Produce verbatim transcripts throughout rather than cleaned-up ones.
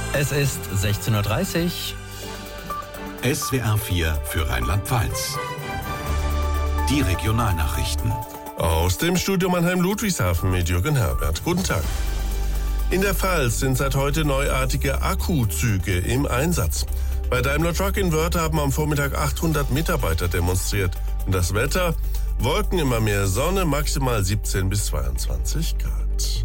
Es ist sechzehn Uhr dreißig. S W R vier für Rheinland-Pfalz. Die Regionalnachrichten. Aus dem Studio Mannheim-Ludwigshafen mit Jürgen Herbert. Guten Tag. In der Pfalz sind seit heute neuartige Akkuzüge im Einsatz. Bei Daimler Truck in Wörth haben am Vormittag achthundert Mitarbeiter demonstriert. Und das Wetter? Wolken, immer mehr Sonne, maximal siebzehn bis zweiundzwanzig Grad.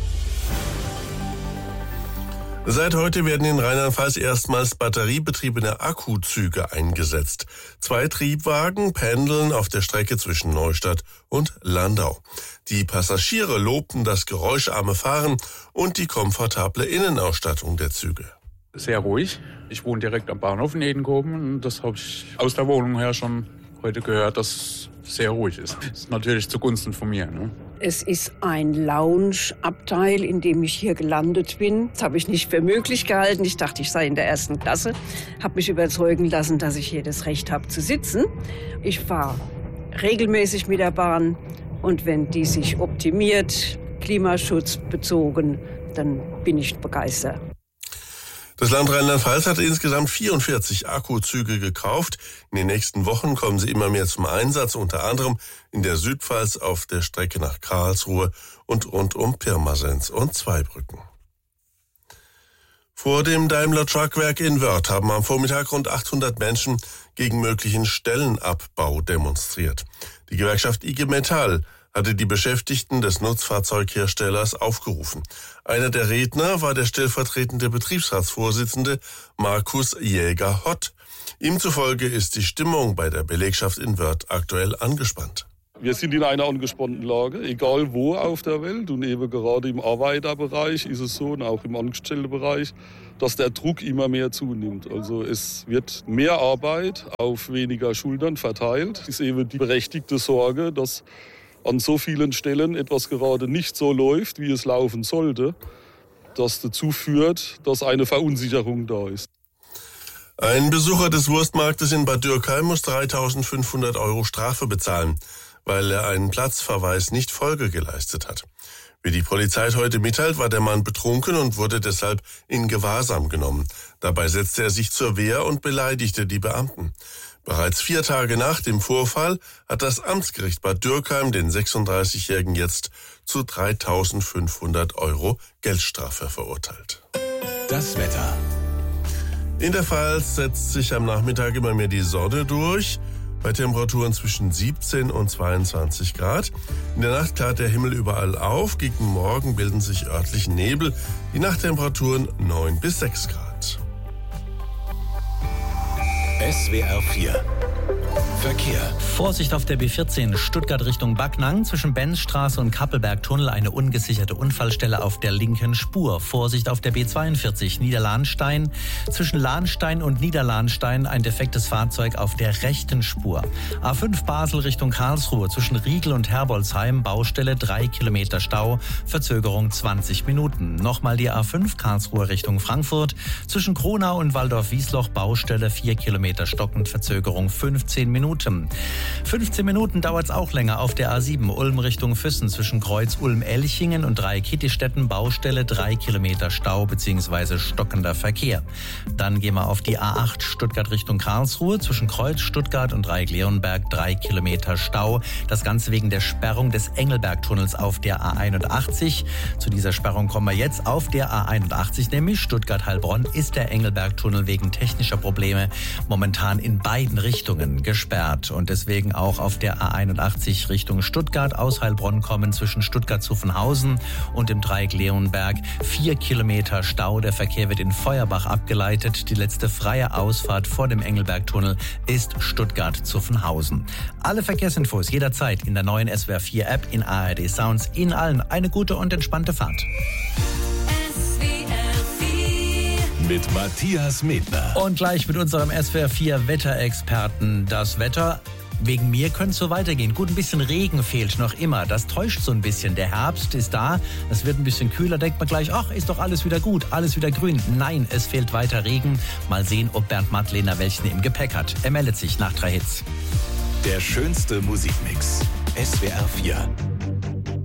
Seit heute werden in Rheinland-Pfalz erstmals batteriebetriebene Akkuzüge eingesetzt. Zwei Triebwagen pendeln auf der Strecke zwischen Neustadt und Landau. Die Passagiere lobten das geräuscharme Fahren und die komfortable Innenausstattung der Züge. Sehr ruhig. Ich wohne direkt am Bahnhof in Edenkoben und das habe ich aus der Wohnung her schon heute gehört, dass es sehr ruhig ist. Das ist natürlich zugunsten von mir, ne? Es ist ein Lounge-Abteil, in dem ich hier gelandet bin. Das habe ich nicht für möglich gehalten. Ich dachte, ich sei in der ersten Klasse. Habe mich überzeugen lassen, dass ich hier das Recht habe zu sitzen. Ich fahre regelmäßig mit der Bahn. Und wenn die sich optimiert, klimaschutzbezogen, dann bin ich begeistert. Das Land Rheinland-Pfalz hat insgesamt vierundvierzig Akkuzüge gekauft. In den nächsten Wochen kommen sie immer mehr zum Einsatz, unter anderem in der Südpfalz auf der Strecke nach Karlsruhe und rund um Pirmasens und Zweibrücken. Vor dem Daimler Truckwerk in Wörth haben am Vormittag rund achthundert Menschen gegen möglichen Stellenabbau demonstriert. Die Gewerkschaft I G Metall hatte die Beschäftigten des Nutzfahrzeugherstellers aufgerufen. Einer der Redner war der stellvertretende Betriebsratsvorsitzende Markus Jäger-Hott. Ihm zufolge ist die Stimmung bei der Belegschaft in Wörth aktuell angespannt. Wir sind in einer angespannten Lage, egal wo auf der Welt. Und eben gerade im Arbeiterbereich ist es so und auch im Angestelltenbereich, dass der Druck immer mehr zunimmt. Also es wird mehr Arbeit auf weniger Schultern verteilt. Es ist eben die berechtigte Sorge, dass an so vielen Stellen etwas gerade nicht so läuft, wie es laufen sollte, das dazu führt, dass eine Verunsicherung da ist. Ein Besucher des Wurstmarktes in Bad Dürkheim muss dreitausendfünfhundert Euro Strafe bezahlen, weil er einen Platzverweis nicht Folge geleistet hat. Wie die Polizei heute mitteilt, war der Mann betrunken und wurde deshalb in Gewahrsam genommen. Dabei setzte er sich zur Wehr und beleidigte die Beamten. Bereits vier Tage nach dem Vorfall hat das Amtsgericht Bad Dürkheim den sechsunddreißigjährigen jetzt zu dreitausendfünfhundert Euro Geldstrafe verurteilt. Das Wetter. In der Pfalz setzt sich am Nachmittag immer mehr die Sonne durch, bei Temperaturen zwischen siebzehn und zweiundzwanzig Grad. In der Nacht klart der Himmel überall auf, gegen Morgen bilden sich örtlich Nebel, die Nachttemperaturen neun bis sechs Grad. S W R vier Verkehr. Vorsicht auf der B vierzehn Stuttgart Richtung Backnang. Zwischen Benzstraße und Kappelbergtunnel eine ungesicherte Unfallstelle auf der linken Spur. Vorsicht auf der B zweiundvierzig Niederlahnstein. Zwischen Lahnstein und Niederlahnstein ein defektes Fahrzeug auf der rechten Spur. A fünf Basel Richtung Karlsruhe. Zwischen Riegel und Herbolzheim Baustelle drei Kilometer Stau. Verzögerung zwanzig Minuten. Nochmal die A fünf Karlsruhe Richtung Frankfurt. Zwischen Kronau und Waldorf-Wiesloch Baustelle vier Kilometer stockend. Verzögerung fünfzehn Minuten. fünfzehn Minuten dauert es auch länger auf der A sieben Ulm Richtung Füssen zwischen Kreuz Ulm-Elchingen und Dreieckittistetten Baustelle drei Kilometer Stau bzw. stockender Verkehr. Dann gehen wir auf die A acht Stuttgart Richtung Karlsruhe zwischen Kreuz Stuttgart und Dreieck-Leonberg drei Kilometer Stau. Das Ganze wegen der Sperrung des Engelbergtunnels auf der A einundachtzig. Zu dieser Sperrung kommen wir jetzt. Auf der A einundachtzig, nämlich Stuttgart-Heilbronn, ist der Engelbergtunnel wegen technischer Probleme momentan in beiden Richtungen gesperrt und deswegen auch auf der A einundachtzig Richtung Stuttgart aus Heilbronn kommen zwischen Stuttgart-Zuffenhausen und dem Dreieck Leonberg vier Kilometer Stau. Der Verkehr wird in Feuerbach abgeleitet. Die letzte freie Ausfahrt vor dem Engelbergtunnel ist Stuttgart-Zuffenhausen. Alle Verkehrsinfos jederzeit in der neuen S W R vier App in A R D Sounds. Ihnen allen eine gute und entspannte Fahrt. Mit Matthias Medner. Und gleich mit unserem S W R vier Wetterexperten. Das Wetter, wegen mir könnte es so weitergehen. Gut, ein bisschen Regen fehlt noch immer. Das täuscht so ein bisschen. Der Herbst ist da. Es wird ein bisschen kühler. Denkt man gleich, ach, ist doch alles wieder gut, alles wieder grün. Nein, es fehlt weiter Regen. Mal sehen, ob Bernd Madlener welchen im Gepäck hat. Er meldet sich nach drei Hits. Der schönste Musikmix. S W R vier.